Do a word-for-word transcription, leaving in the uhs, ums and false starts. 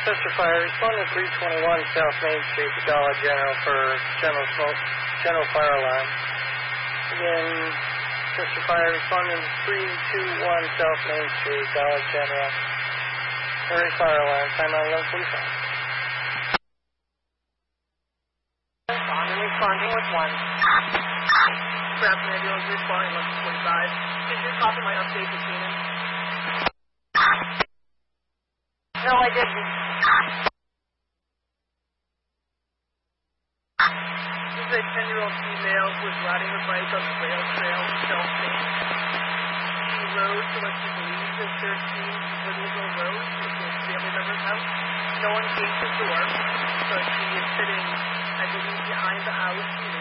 Chester Fire, respond to three twenty-one South Main Street, the Dollar General for general smoke, general fire alarm. Again, Chester Fire, respond to three twenty-one South Main Street, Dollar General. Hurry fire alarm, time on eleven forty-five. I'm responding with one. Perhaps an ambulance responding eleven forty-five. Did you copy my update to Keenan? No, I didn't. This is a ten-year-old female who was riding her bike on the rail trail in South Main. She rode to what she believes is thirteen Woodville Road, which is a family member's house. No one came to the door, so she is sitting, I believe, behind the house.